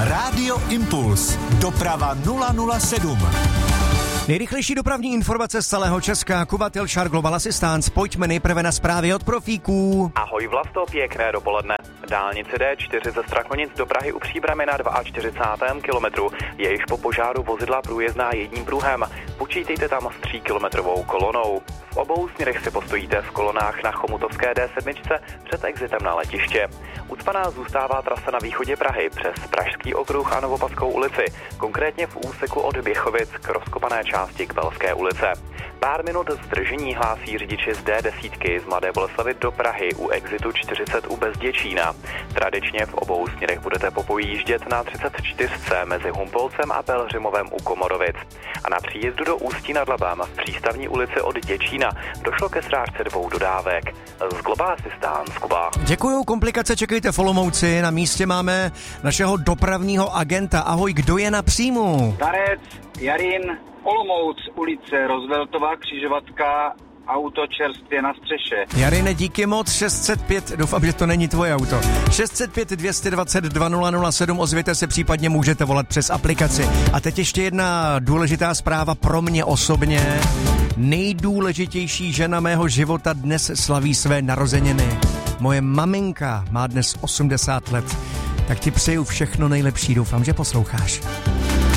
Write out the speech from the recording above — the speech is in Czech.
Rádio Impuls. Doprava 007. Nejrychlejší dopravní informace z celého Česka. Kuba Tilšar, Global Assistance. Pojďme nejprve na zprávy od profíků. Ahoj Vlasto, pěkné dopoledne. Dálnice D4 ze Strakonic do Prahy u Příbrami na 42. kilometru je již po požáru vozidla průjezdná jedním pruhem. Počítejte tam s 3kilometrovou kolonou. V obou směrech si postojíte v kolonách na Chomutovské D7 před exitem na letiště. Ucpaná zůstává trasa na východě Prahy přes Pražský okruh a Novopaskou ulici, konkrétně v úseku od Běchovic k rozkopané části k Velské ulice. Pár minut zdržení hlásí řidiči z D10 z Mladé Boleslavi do Prahy u exitu 40 u Bezděčína. Tradičně v obou směrech budete popojíždět na 34 mezi Humpolcem a Pelhřimovem u Komorovic. A na příjezdu do Ústí nad Labem v přístavní ulici od Děčína došlo ke srážce 2 dodávek. Z Global Assistance, Kuba. Děkuju, komplikace čekejte v Olomouci. Na místě máme našeho dopravního agenta. Ahoj, kdo je na příjmu? Darec, Jarin, Olomouc, ulice Rozveltová, křižovatka, auto čerstvě na střeše. Jarine, díky moc. 605, doufám, že to není tvoje auto. 605 220 2007, ozvěte se, případně můžete volat přes aplikaci. A teď ještě jedna důležitá zpráva pro mě osobně. Nejdůležitější žena mého života dnes slaví své narozeniny. Moje maminka má dnes 80 let. Tak ti přeju všechno nejlepší, doufám, že posloucháš.